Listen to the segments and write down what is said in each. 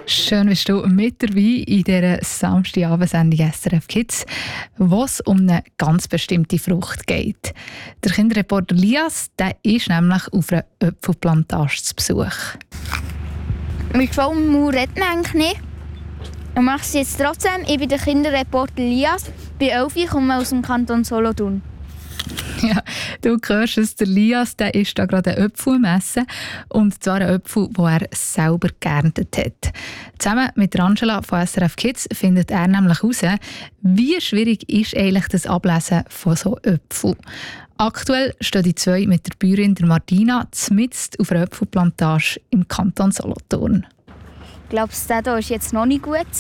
Schön bist du mit dabei in dieser Samstagabendsendung SRF Kids, wo es um eine ganz bestimmte Frucht geht. Der Kinderreporter Lias, der ist nämlich auf einer Äpfelplantage zu Besuch. Mit Schwalmau redet man eigentlich nicht. Ich mache es jetzt trotzdem. Ich bin der Kinderreporter Lias. Ich bin 11 und komme aus dem Kanton Solothurn. Ja, du hörst es, der Lias, der ist da gerade einen Apfel am Essen. Und zwar einen Apfel, den er selber geerntet hat. Zusammen mit Angela von SRF Kids findet er nämlich heraus, wie schwierig ist eigentlich das Ablesen von so Äpfeln. Aktuell stehen die zwei mit der Bäuerin der Martina mitten auf einer Äpfelplantage im Kanton Solothurn. Glaubst du, der ist jetzt noch nicht gut?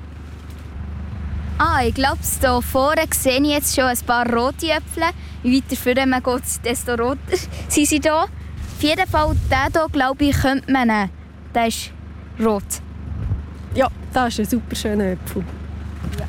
Ich glaube, hier vorne sehe ich jetzt schon ein paar rote Äpfel. Je weiter vorne man geht, desto roter sind sie hier. Auf jeden Fall, den hier, glaube ich, könnte man nehmen. Der ist rot. Ja, das ist ein super schöner Apfel. Ja.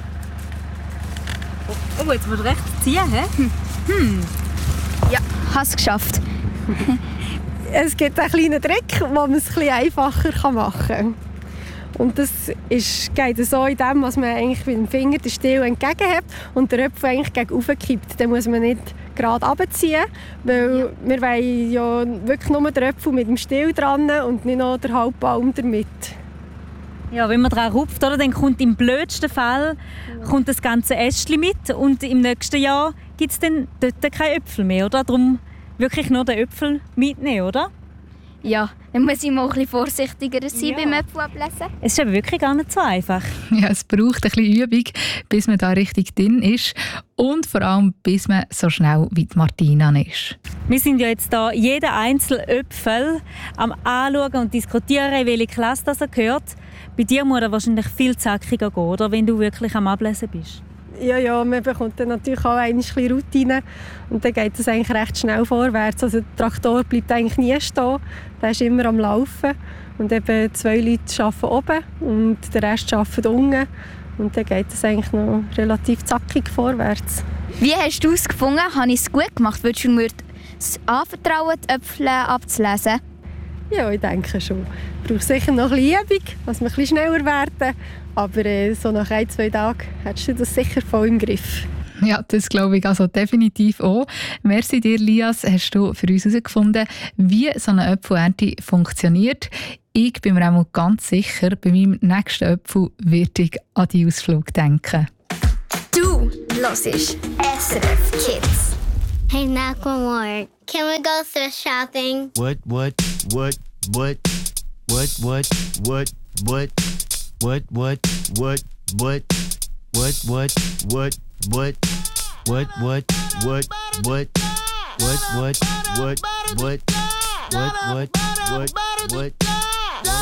Oh, jetzt musst du recht ziehen, hä? Ja, habe es geschafft. Es gibt einen kleinen Trick, wo man es etwas einfacher machen kann. Und das geht so in dem, was man eigentlich mit dem Finger den Stiel entgegenhebt und der Apfel eigentlich gegen oben kippt. Dann muss man nicht gerade runterziehen, weil wir wollen ja wirklich nur den Apfel mit dem Stiel dran und nicht noch den Halbbaum damit. Ja, wenn man daran rupft, oder, dann kommt im blödsten Fall das ganze Ästchen mit und im nächsten Jahr gibt es dann dort keine Äpfel mehr, oder? Darum wirklich nur den Äpfel mitnehmen, oder? Ja, dann muss ich mal ein bisschen vorsichtiger sein beim Äpfel ablesen. Es ist aber wirklich gar nicht so einfach. Ja, es braucht ein bisschen Übung, bis man da richtig drin ist und vor allem, bis man so schnell wie die Martina ist. Wir sind ja jetzt hier jeden einzelnen Äpfel am Anschauen und diskutieren, in welche Klasse das gehört. Bei dir muss er wahrscheinlich viel zackiger gehen, oder, wenn du wirklich am Ablesen bist. Ja, man bekommt dann natürlich auch ein bisschen Routine und dann geht es eigentlich recht schnell vorwärts. Also der Traktor bleibt eigentlich nie stehen, der ist immer am Laufen und eben 2 Leute arbeiten oben und der Rest arbeitet unten und dann geht es eigentlich noch relativ zackig vorwärts. Wie hast du es gefunden? Habe ich es gut gemacht? Würdest du mir anvertrauen, die Äpfel abzulesen? Ja, ich denke schon. Ich brauche sicher noch ein bisschen Übung, dass wir ein bisschen schneller werden. Aber so nach 1-2 Tagen hast du das sicher voll im Griff. Ja, das glaube ich also definitiv auch. Merci dir, Lias, hast du für uns herausgefunden, wie so eine Äpfelernte funktioniert. Ich bin mir auch ganz sicher, bei meinem nächsten Äpfel werde ich an die Ausflug denken. Du hörst SRF Kids. Hey, knock one more. Can we go thrift shopping? What?